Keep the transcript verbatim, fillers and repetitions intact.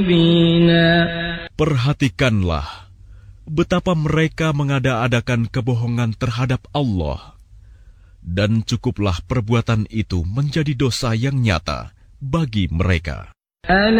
Perhatikanlah betapa mereka mengada-adakan kebohongan terhadap Allah, dan cukuplah perbuatan itu menjadi dosa yang nyata bagi mereka.